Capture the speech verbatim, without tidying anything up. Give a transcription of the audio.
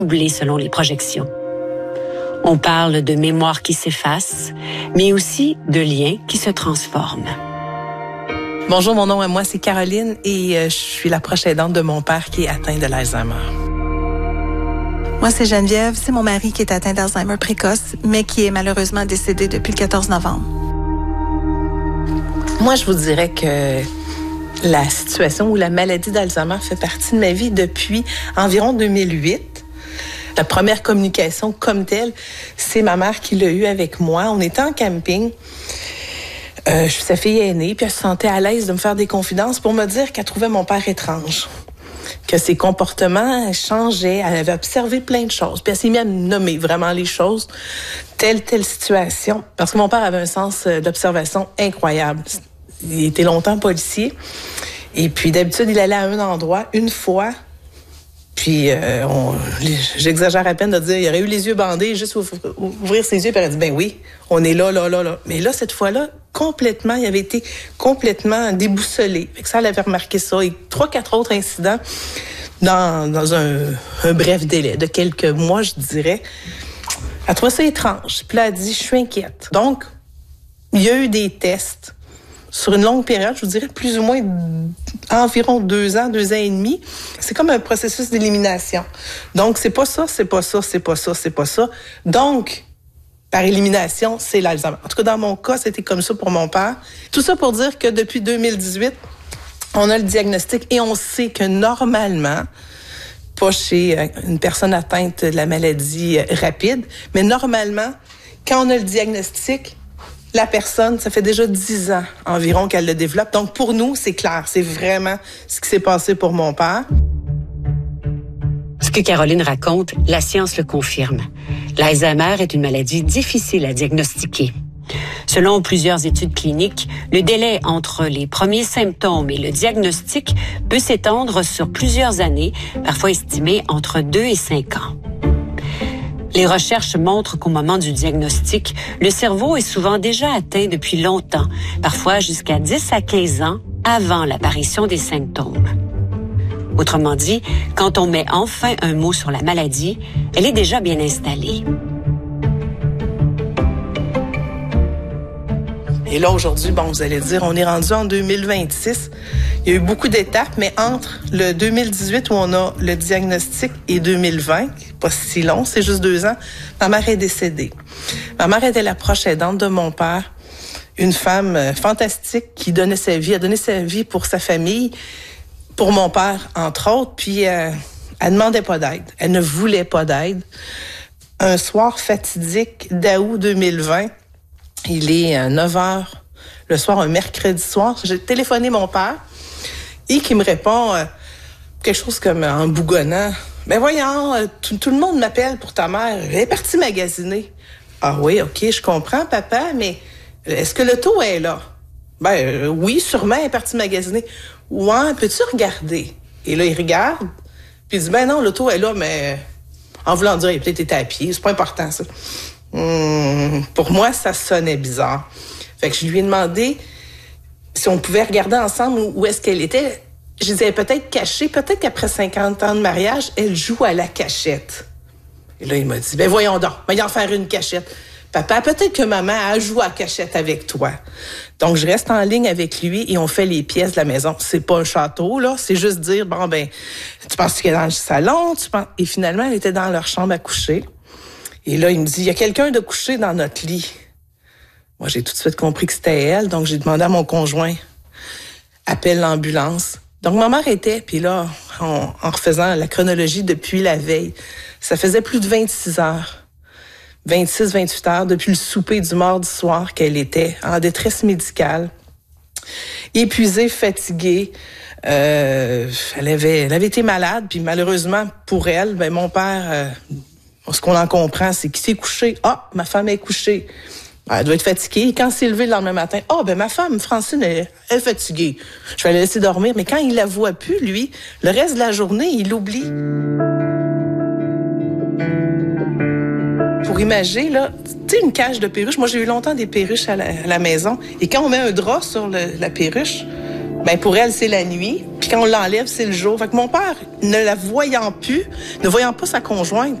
doublé selon les projections. On parle de mémoire qui s'efface, mais aussi de liens qui se transforment. Bonjour, mon nom à moi, c'est Caroline et euh, je suis la proche aidante de mon père qui est atteint de l'Alzheimer. Moi, c'est Geneviève, c'est mon mari qui est atteint d'Alzheimer précoce, mais qui est malheureusement décédé depuis le quatorze novembre. Moi, je vous dirais que la situation ou la maladie d'Alzheimer fait partie de ma vie depuis environ deux mille huit. La première communication comme telle, c'est ma mère qui l'a eue avec moi. On était en camping. Euh, je suis sa fille aînée, puis elle se sentait à l'aise de me faire des confidences pour me dire qu'elle trouvait mon père étrange, que ses comportements changeaient, elle avait observé plein de choses, puis elle s'est mise à me nommer vraiment les choses, telle, telle situation, parce que mon père avait un sens d'observation incroyable. Il était longtemps policier, et puis d'habitude, il allait à un endroit une fois, puis euh, on, j'exagère à peine de dire, il aurait eu les yeux bandés, juste ouvrir ses yeux, puis elle a dit, ben oui, on est là, là, là, là. Mais là, cette fois-là, complètement, il avait été complètement déboussolé. Fait que ça, elle avait remarqué ça. Et trois, quatre autres incidents dans, dans un, un bref délai de quelques mois, je dirais. Elle trouvait ça étrange. Puis là, elle a dit, je suis inquiète. Donc, il y a eu des tests sur une longue période, je vous dirais plus ou moins environ deux ans, deux ans et demi. C'est comme un processus d'élimination. Donc, c'est pas ça, c'est pas ça, c'est pas ça, c'est pas ça. Donc, par élimination, c'est l'Alzheimer. En tout cas, dans mon cas, c'était comme ça pour mon père. Tout ça pour dire que depuis deux mille dix-huit, on a le diagnostic et on sait que normalement, pas chez une personne atteinte de la maladie rapide, mais normalement, quand on a le diagnostic, la personne, ça fait déjà dix ans environ qu'elle le développe. Donc, pour nous, c'est clair. C'est vraiment ce qui s'est passé pour mon père. Ce que Caroline raconte, la science le confirme. L'Alzheimer est une maladie difficile à diagnostiquer. Selon plusieurs études cliniques, le délai entre les premiers symptômes et le diagnostic peut s'étendre sur plusieurs années, parfois estimé entre deux et cinq ans. Les recherches montrent qu'au moment du diagnostic, le cerveau est souvent déjà atteint depuis longtemps, parfois jusqu'à dix à quinze ans avant l'apparition des symptômes. Autrement dit, quand on met enfin un mot sur la maladie, elle est déjà bien installée. Et là, aujourd'hui, bon, vous allez dire, on est rendu en deux mille vingt-six. Il y a eu beaucoup d'étapes, mais entre le deux mille dix-huit où on a le diagnostic et deux mille vingt, pas si long, c'est juste deux ans, ma mère est décédée. Ma mère était la proche aidante de mon père, une femme fantastique qui donnait sa vie, a donné sa vie pour sa famille, pour mon père, entre autres, puis euh, elle demandait pas d'aide. Elle ne voulait pas d'aide. Un soir fatidique d'août deux mille vingt, il est euh, neuf heures le soir, un mercredi soir, j'ai téléphoné mon père et qui me répond euh, quelque chose comme en bougonnant. « Ben voyons, euh, tout, tout le monde m'appelle pour ta mère. Elle est partie magasiner. »« Ah oui, OK, je comprends, papa, mais est-ce que l'auto est là? » « Ben euh, oui, sûrement, elle est partie magasiner. »« Ouais, peux-tu regarder? » Et là, il regarde, puis il dit, ben non, l'auto est là, mais en voulant dire, il a peut-être été à pied, c'est pas important, ça. Hum, pour moi, ça sonnait bizarre. Fait que je lui ai demandé si on pouvait regarder ensemble où, où est-ce qu'elle était. Je disais, peut-être cachée, peut-être qu'après cinquante ans de mariage, elle joue à la cachette. Et là, il m'a dit, ben voyons donc, va y en faire une cachette. Papa, peut-être que maman a joué à cachette avec toi. Donc, je reste en ligne avec lui et on fait les pièces de la maison. C'est pas un château, là. C'est juste dire, bon, ben, tu penses qu'elle est dans le salon? Tu penses... Et finalement, elle était dans leur chambre à coucher. Et là, il me dit, il y a quelqu'un de couché dans notre lit. Moi, j'ai tout de suite compris que c'était elle. Donc, j'ai demandé à mon conjoint, appelle l'ambulance. Donc, ma mère était, puis là, en, en refaisant la chronologie depuis la veille, ça faisait plus de vingt-six heures. vingt-six, vingt-huit heures depuis le souper du mardi soir qu'elle était en détresse médicale, épuisée, fatiguée. Euh, elle avait, elle avait été malade, puis malheureusement pour elle, ben mon père, euh, ce qu'on en comprend, c'est qu'il s'est couché. Ah, ma femme est couchée. Elle doit être fatiguée. Et quand il s'est levé le lendemain matin, ah, oh, ben ma femme, Francine, elle, elle est fatiguée. Je vais la laisser dormir. Mais quand il la voit plus, lui, le reste de la journée, il l'oublie. Pour imager, là, tu sais, une cage de perruches. Moi, j'ai eu longtemps des perruches à la, à la maison. Et quand on met un drap sur le, la perruche, Ben pour elle, c'est la nuit. Puis quand on l'enlève, c'est le jour. Fait que mon père, ne la voyant plus, ne voyant pas sa conjointe,